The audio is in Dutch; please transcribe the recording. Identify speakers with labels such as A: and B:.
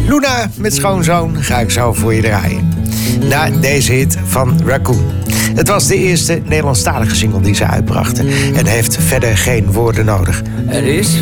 A: Luna met Schoonzoon ga ik zo voor je draaien. Na deze hit van Raccoon. Het was de eerste Nederlandstalige single die ze uitbrachten en heeft verder geen woorden nodig.
B: Er is